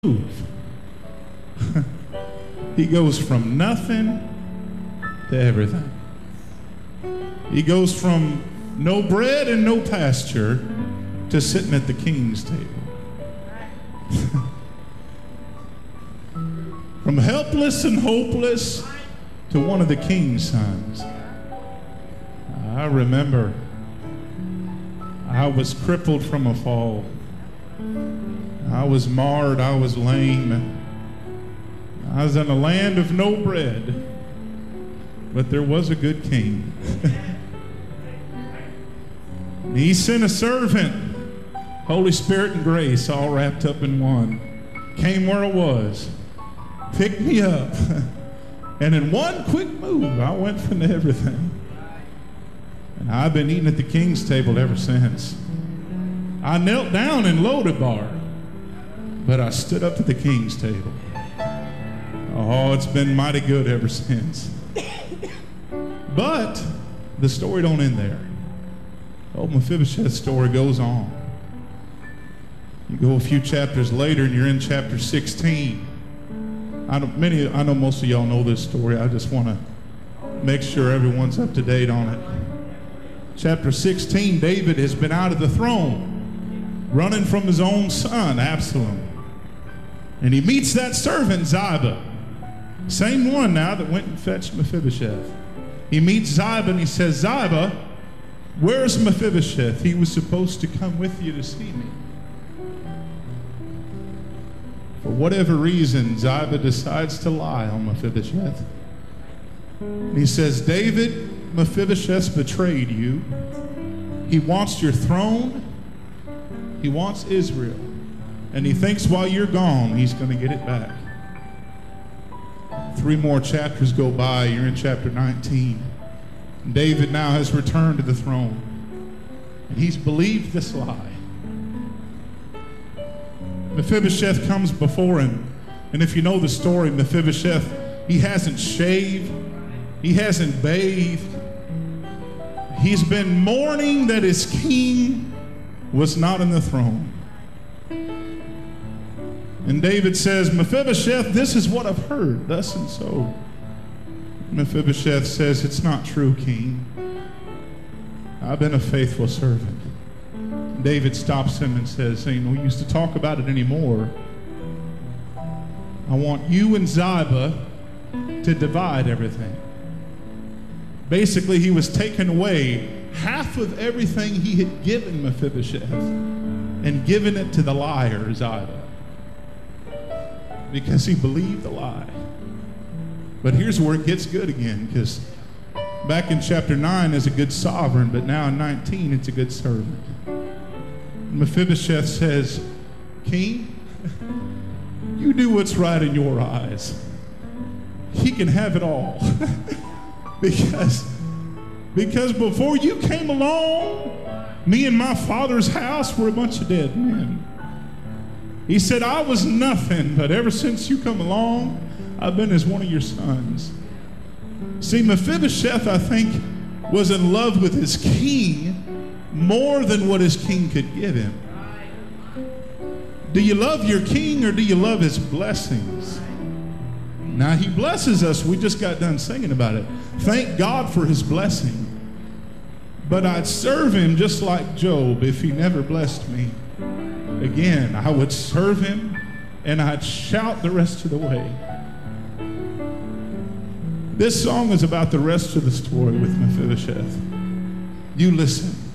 move. He goes from nothing to everything. He goes from no bread and no pasture to sitting at the king's table. From helpless and hopeless to one of the king's sons. I remember I was crippled from a fall. I was marred, I was lame. I was in a land of no bread, but there was a good king. He sent a servant, Holy Spirit and grace, all wrapped up in one. Came where I was, picked me up, and in one quick move, I went from everything. And I've been eating at the king's table ever since. I knelt down in Lodabar, but I stood up at the king's table. Oh, it's been mighty good ever since. But the story don't end there. Old Mephibosheth's story goes on. You go a few chapters later and you're in chapter 16. I know most of y'all know this story. I just want to make sure everyone's up to date on it. Chapter 16, David has been out of the throne, running from his own son, Absalom. And he meets that servant, Ziba. Same one now that went and fetched Mephibosheth. He meets Ziba and he says, Ziba, where's Mephibosheth? He was supposed to come with you to see me. For whatever reason, Ziba decides to lie on Mephibosheth. He says, David, Mephibosheth's betrayed you. He wants your throne. He wants Israel. And he thinks while you're gone, he's going to get it back. 3 more chapters go by. You're in chapter 19. David now has returned to the throne. And he's believed this lie. Mephibosheth comes before him. And if you know the story, Mephibosheth, he hasn't shaved. He hasn't bathed. He's been mourning that his king was not in the throne. And David says, Mephibosheth, this is what I've heard, thus and so. Mephibosheth says, it's not true, king. I've been a faithful servant. David stops him and says, no use to talk about it anymore. I want you and Ziba to divide everything. Basically, he was taking away half of everything he had given Mephibosheth and given it to the liar, Ziba, because he believed the lie. But here's where it gets good again, because back in chapter 9 is a good sovereign, but now in 19 it's a good servant. Mephibosheth says, King, you do what's right in your eyes. He can have it all. Because before you came along, me and my father's house were a bunch of dead men. He said, I was nothing, but ever since you come along, I've been as one of your sons. See, Mephibosheth, I think, was in love with his king more than what his king could give him. Do you love your king or do you love his blessings? Now, he blesses us. We just got done singing about it. Thank God for his blessing. But I'd serve him just like Job if he never blessed me. Again, I would serve him and I'd shout the rest of the way. This song is about the rest of the story with Mephibosheth. You listen.